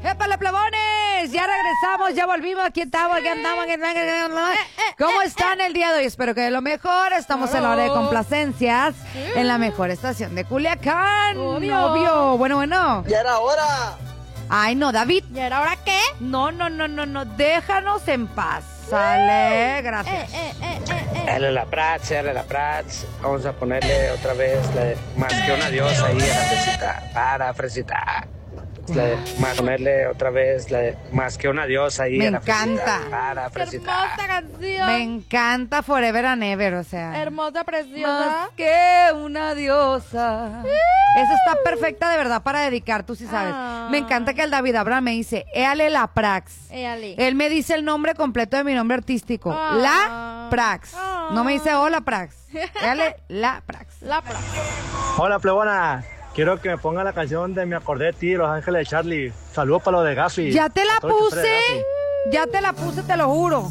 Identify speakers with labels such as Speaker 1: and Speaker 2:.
Speaker 1: ¡Épale, plebones! Ya regresamos, ya volvimos, aquí estamos, aquí andamos. ¿Cómo están el día de hoy? Espero que de lo mejor. Estamos en la hora de complacencias en la mejor estación de Culiacán. Obvio. Bueno.
Speaker 2: ¡Ya era hora!
Speaker 1: Ay, no, David.
Speaker 3: ¿Y ahora qué?
Speaker 1: No. Déjanos en paz. Sale, gracias.
Speaker 4: Dale la Prats. Vamos a ponerle otra vez más que una diosa ahí a la fresita. Para, fresita. Ponerle otra vez más que una diosa ahí
Speaker 1: Me
Speaker 4: a la
Speaker 1: encanta.
Speaker 4: fresita. Para,
Speaker 3: ¡Qué
Speaker 4: fresita.
Speaker 3: hermosa canción!
Speaker 1: Me encanta Forever and Ever, o sea.
Speaker 3: Hermosa, preciosa.
Speaker 1: Más que una diosa. Esa está perfecta de verdad para dedicar, tú sí sabes.
Speaker 3: Ah.
Speaker 1: Me encanta que el David Abraham me dice, éale la Prax.
Speaker 3: Éale.
Speaker 1: Él me dice el nombre completo de mi nombre artístico.
Speaker 3: Ah.
Speaker 1: La Prax.
Speaker 3: Ah.
Speaker 1: No me dice hola Prax. Éale la Prax.
Speaker 3: La Prax.
Speaker 5: Hola, plebona. Quiero que me ponga la canción de Me acordé de ti, Los Ángeles de Charlie. Saludos para los de Gafi.
Speaker 1: Ya te la
Speaker 5: A todos los choferes de
Speaker 1: puse.
Speaker 5: Gafi.
Speaker 1: Ya te la puse, te lo juro.